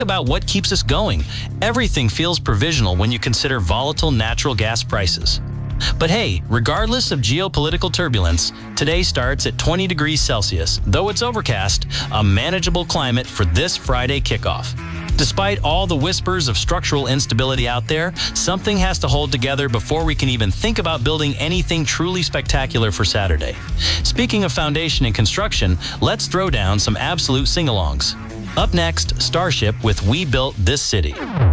about what keeps us going. Everything feels provisional when you consider volatile natural gas prices. But hey, regardless of geopolitical turbulence, today starts at 20 degrees Celsius. Though it's overcast, a manageable climate for this Friday kickoff. Despite all the whispers of structural instability out there, something has to hold together before we can even think about building anything truly spectacular for Saturday. Speaking of foundation and construction, let's throw down some absolute sing-alongs. Up next, Starship with We Built This City.